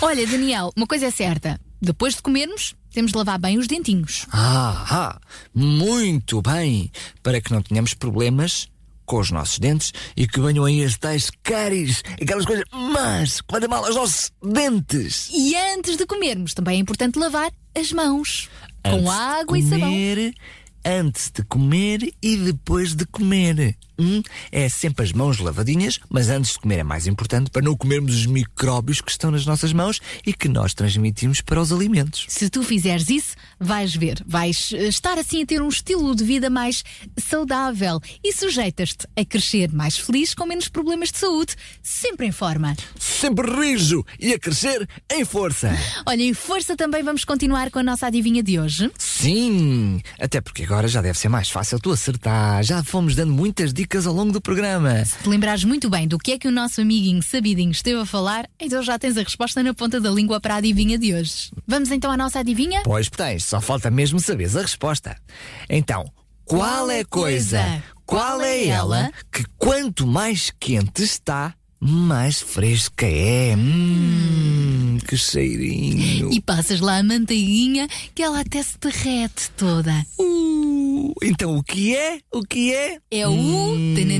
Olha, Daniel, uma coisa é certa. Depois de comermos, temos de lavar bem os dentinhos. Muito bem. Para que não tenhamos problemas com os nossos dentes e que venham aí as tais cáries, aquelas coisas más que fazem mal aos nossos dentes. E antes de comermos, também é importante lavar as mãos com água e sabão. Antes de comer e depois de comer. É sempre as mãos lavadinhas, mas antes de comer é mais importante para não comermos os micróbios que estão nas nossas mãos e que nós transmitimos para os alimentos. Se tu fizeres isso, vais ver, vais estar assim a ter um estilo de vida mais saudável e sujeitas-te a crescer mais feliz com menos problemas de saúde, sempre em forma. Sempre rijo e a crescer em força. Olha, em força também vamos continuar com a nossa adivinha de hoje. Sim, até porque agora já deve ser mais fácil tu acertar. Já fomos dando muitas dicas ao longo do programa. Se te lembrares muito bem do que é que o nosso amiguinho Sabidinho esteve a falar, então já tens a resposta na ponta da língua para a adivinha de hoje. Vamos então à nossa adivinha? Pois tens, só falta mesmo saberes a resposta. Então, qual é a coisa, qual é ela que quanto mais quente está, mais fresca é? Que cheirinho. E passas lá a manteiguinha que ela até se derrete toda. Então o que é? O que é? É o...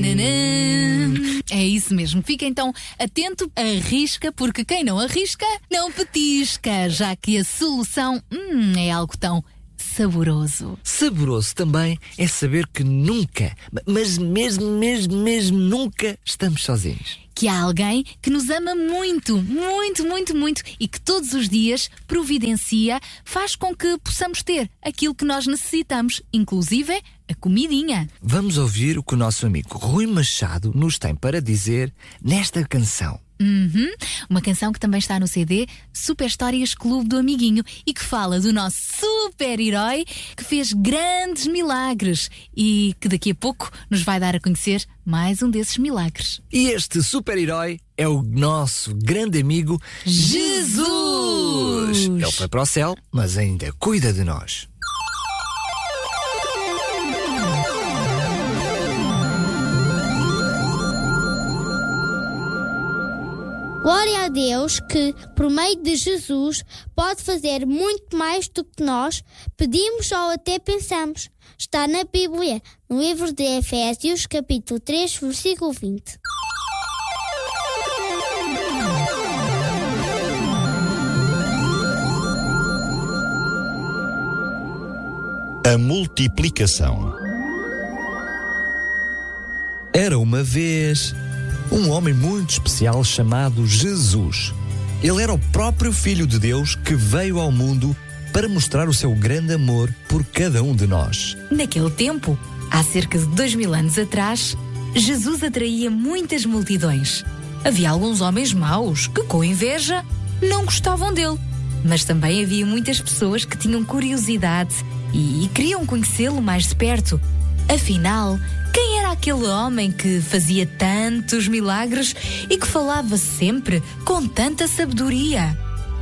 É isso mesmo. Fica então atento, arrisca, porque quem não arrisca, não petisca, já que a solução é algo tão saboroso. Saboroso também é saber que nunca, mas mesmo nunca estamos sozinhos. Que há alguém que nos ama muito, muito, muito, muito e que todos os dias providencia, faz com que possamos ter aquilo que nós necessitamos, inclusive a comidinha. Vamos ouvir o que o nosso amigo Rui Machado nos tem para dizer nesta canção. Uma canção que também está no CD Super Histórias Clube do Amiguinho e que fala do nosso super-herói que fez grandes milagres e que daqui a pouco nos vai dar a conhecer mais um desses milagres. E este super-herói é o nosso grande amigo Jesus! Ele foi para o céu, mas ainda cuida de nós. Glória a Deus que, por meio de Jesus, pode fazer muito mais do que nós pedimos ou até pensamos. Está na Bíblia, no livro de Efésios, capítulo 3, versículo 20. A multiplicação. Era uma vez um homem muito especial chamado Jesus. Ele era o próprio Filho de Deus que veio ao mundo para mostrar o seu grande amor por cada um de nós. Naquele tempo, há cerca de 2000 anos atrás, Jesus atraía muitas multidões. Havia alguns homens maus que, com inveja, não gostavam dele. Mas também havia muitas pessoas que tinham curiosidade e queriam conhecê-lo mais de perto. Afinal, quem era aquele homem que fazia tantos milagres e que falava sempre com tanta sabedoria?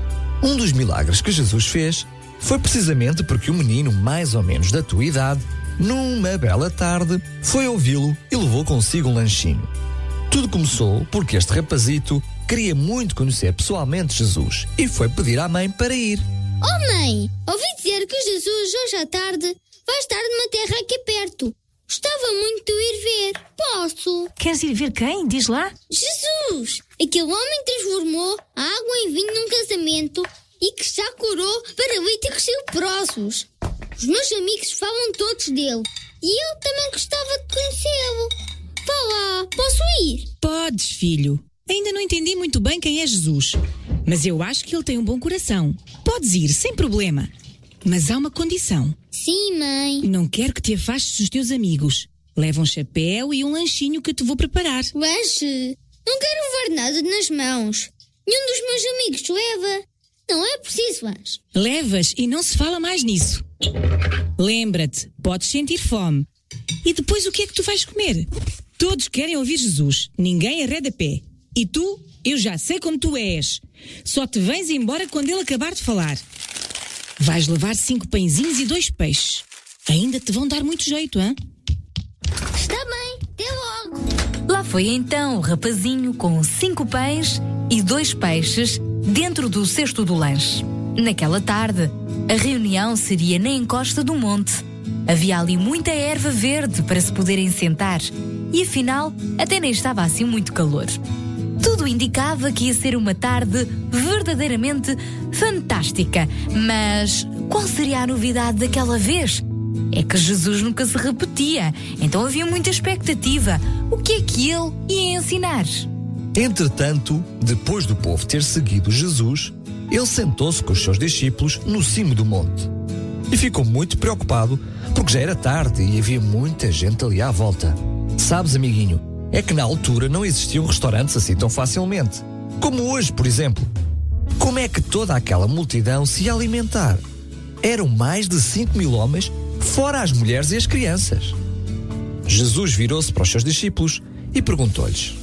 Um dos milagres que Jesus fez foi precisamente porque um menino mais ou menos da tua idade, numa bela tarde, foi ouvi-lo e levou consigo um lanchinho. Tudo começou porque este rapazito queria muito conhecer pessoalmente Jesus e foi pedir à mãe para ir. Oh mãe, ouvi dizer que Jesus hoje à tarde vai estar numa terra aqui perto. Gostava muito de ir ver. Posso? Queres ir ver quem? Diz lá. Jesus! Aquele homem transformou a água em vinho num casamento e que já curou paralíticos e leprosos. Os meus amigos falam todos dele e eu também gostava de conhecê-lo. Vá lá, posso ir? Podes, filho. Ainda não entendi muito bem quem é Jesus, mas eu acho que ele tem um bom coração. Podes ir, sem problema. Mas há uma condição. Sim, mãe. Não quero que te afastes dos teus amigos. Leva um chapéu e um lanchinho que te vou preparar. Lanche? Não quero levar nada nas mãos. Nenhum dos meus amigos leva. Não é preciso lanche. Levas e não se fala mais nisso. Lembra-te, podes sentir fome. E depois o que é que tu vais comer? Todos querem ouvir Jesus. Ninguém arreda pé. E tu, eu já sei como tu és. Só te vens embora quando ele acabar de falar. Vais levar 5 pãezinhos e 2 peixes. Ainda te vão dar muito jeito, hã? Está bem, até logo. Lá foi então o rapazinho com 5 pães e 2 peixes dentro do cesto do lanche. Naquela tarde, a reunião seria na encosta do monte. Havia ali muita erva verde para se poderem sentar e, afinal, até nem estava assim muito calor. Tudo indicava que ia ser uma tarde verdadeiramente fantástica. Mas qual seria a novidade daquela vez? É que Jesus nunca se repetia, então havia muita expectativa. O que é que ele ia ensinar? Entretanto, depois do povo ter seguido Jesus, ele sentou-se com os seus discípulos no cimo do monte. E ficou muito preocupado, porque já era tarde e havia muita gente ali à volta. Sabes, amiguinho, é que na altura não existiam restaurantes assim tão facilmente. Como hoje, por exemplo. Como é que toda aquela multidão se ia alimentar? Eram mais de 5.000 homens, fora as mulheres e as crianças. Jesus virou-se para os seus discípulos e perguntou-lhes: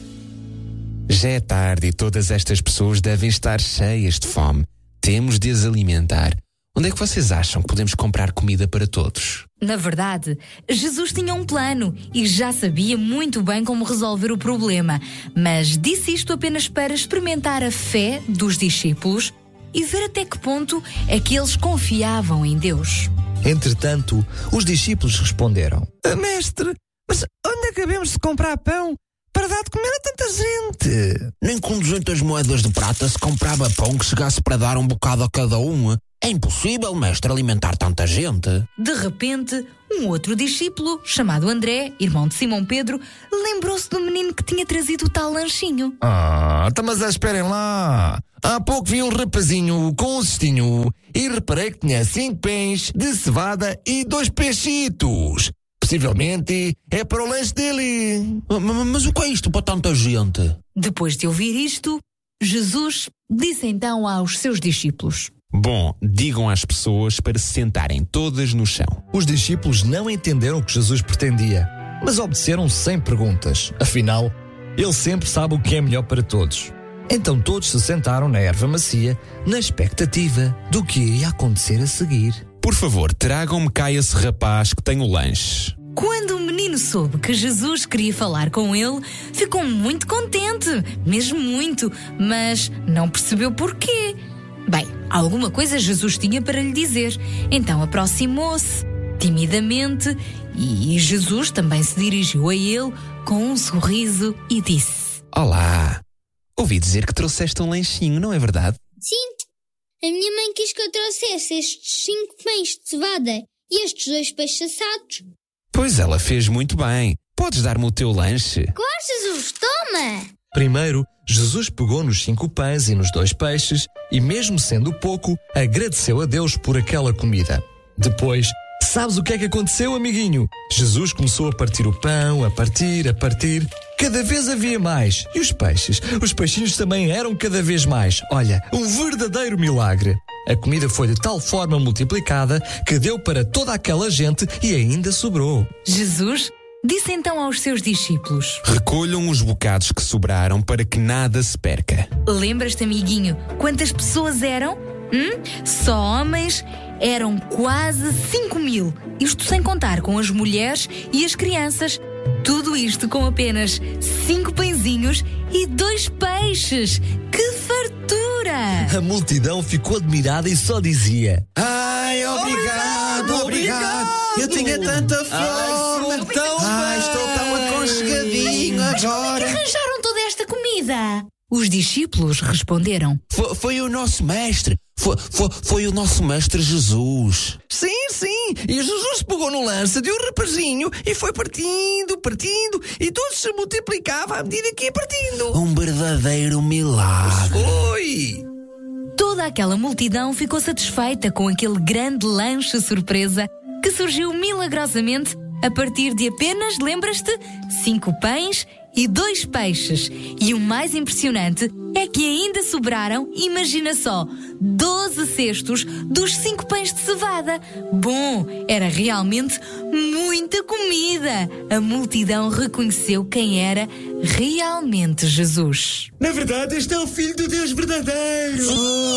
Já é tarde e todas estas pessoas devem estar cheias de fome. Temos de as alimentar. Onde é que vocês acham que podemos comprar comida para todos? Na verdade, Jesus tinha um plano e já sabia muito bem como resolver o problema, mas disse isto apenas para experimentar a fé dos discípulos e ver até que ponto é que eles confiavam em Deus. Entretanto, os discípulos responderam: Mestre, mas onde é que havemos de comprar pão para dar de comer a tanta gente? Nem com 200 moedas de prata se comprava pão que chegasse para dar um bocado a cada um. É impossível, mestre, alimentar tanta gente. De repente, um outro discípulo, chamado André, irmão de Simão Pedro, lembrou-se do menino que tinha trazido o tal lanchinho. Mas esperem lá. Há pouco vi um rapazinho com um cestinho e reparei que tinha 5 pães de cevada e 2 peixitos. Possivelmente é para o lanche dele. Mas o que é isto para tanta gente? Depois de ouvir isto, Jesus disse então aos seus discípulos: Bom, digam às pessoas para se sentarem todas no chão. Os discípulos não entenderam o que Jesus pretendia, mas obedeceram sem perguntas. Afinal, ele sempre sabe o que é melhor para todos. Então todos se sentaram na erva macia, na expectativa do que ia acontecer a seguir. Por favor, tragam-me cá esse rapaz que tem o lanche. Quando o menino soube que Jesus queria falar com ele, ficou muito contente, mesmo muito, mas não percebeu porquê. Bem, alguma coisa Jesus tinha para lhe dizer, então aproximou-se timidamente e Jesus também se dirigiu a ele com um sorriso e disse: Olá, ouvi dizer que trouxeste um lanchinho, não é verdade? Sim, a minha mãe quis que eu trouxesse estes 5 pães de cevada e estes 2 peixes assados. Pois ela fez muito bem. Podes dar-me o teu lanche? Claro, Jesus, toma! Primeiro, Jesus pegou nos 5 pães e nos 2 peixes e, mesmo sendo pouco, agradeceu a Deus por aquela comida. Depois, sabes o que é que aconteceu, amiguinho? Jesus começou a partir o pão, a partir. Cada vez havia mais. E os peixes? Os peixinhos também eram cada vez mais. Olha, um verdadeiro milagre. A comida foi de tal forma multiplicada que deu para toda aquela gente e ainda sobrou. Jesus disse então aos seus discípulos: Recolham os bocados que sobraram para que nada se perca. Lembras-te, amiguinho, quantas pessoas eram? Só homens eram quase 5.000. Isto sem contar com as mulheres e as crianças. Tudo isto com apenas 5 pãezinhos e 2 peixes. Que fartura! A multidão ficou admirada e só dizia: Ai, obrigado. Eu tinha tanta fome. Estou tão aconchegadinho agora. Arranjaram toda esta comida? Os discípulos responderam: Foi o nosso mestre. Foi o nosso mestre Jesus. Sim. E Jesus pegou no lance de um rapazinho e foi partindo e tudo se multiplicava à medida que ia partindo. Um verdadeiro milagre. Foi! Toda aquela multidão ficou satisfeita com aquele grande lanche surpresa que surgiu milagrosamente a partir de apenas, lembras-te, 5 pães e 2 peixes. E o mais impressionante é que ainda sobraram, imagina só, 12 cestos dos 5 pães de cevada. Bom, era realmente muita comida. A multidão reconheceu quem era realmente Jesus. Na verdade, este é o Filho do Deus verdadeiro.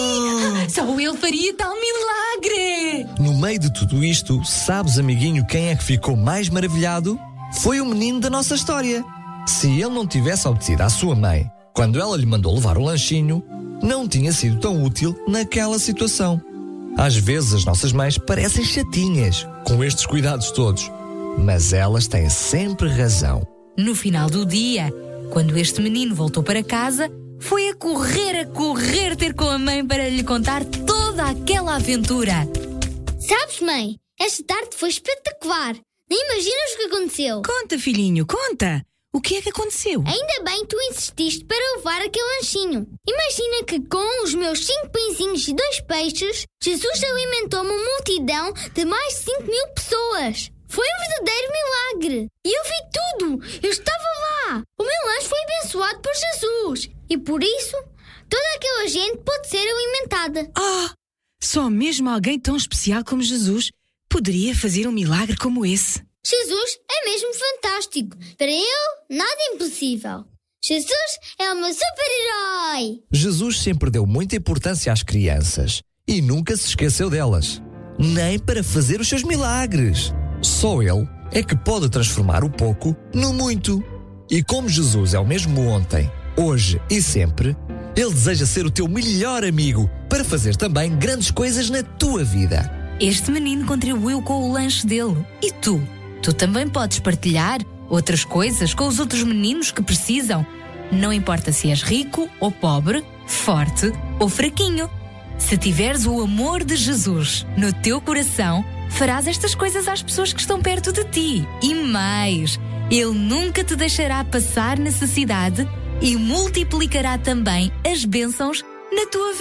Só ele faria tal milagre. No meio de tudo isto, sabes, amiguinho, quem é que ficou mais maravilhado? Foi o menino da nossa história. Se ele não tivesse obedecido à sua mãe, quando ela lhe mandou levar o lanchinho, não tinha sido tão útil naquela situação. Às vezes as nossas mães parecem chatinhas com estes cuidados todos, mas elas têm sempre razão. No final do dia, quando este menino voltou para casa, foi a correr ter com a mãe para lhe contar toda aquela aventura. Sabes, mãe, esta tarde foi espetacular. Nem imaginas o que aconteceu. Conta, filhinho, conta. O que é que aconteceu? Ainda bem que tu insististe para levar aquele lanchinho. Imagina que com os meus 5 pãezinhos e 2 peixes, Jesus alimentou uma multidão de mais de 5.000 pessoas. Foi um verdadeiro milagre. E eu vi tudo. Eu estava lá. O meu lanche foi abençoado por Jesus. E por isso, toda aquela gente pode ser alimentada. Só mesmo alguém tão especial como Jesus poderia fazer um milagre como esse. Jesus é mesmo fantástico. Para ele, nada é impossível. Jesus é o meu super-herói. Jesus sempre deu muita importância às crianças e nunca se esqueceu delas, nem para fazer os seus milagres. Só Ele é que pode transformar o pouco no muito. E como Jesus é o mesmo ontem, hoje e sempre, Ele deseja ser o teu melhor amigo para fazer também grandes coisas na tua vida. Este menino contribuiu com o lanche dele. E tu? Tu também podes partilhar outras coisas com os outros meninos que precisam. Não importa se és rico ou pobre, forte ou fraquinho. Se tiveres o amor de Jesus no teu coração, farás estas coisas às pessoas que estão perto de ti. E mais, Ele nunca te deixará passar necessidade e multiplicará também as bênçãos na tua vida.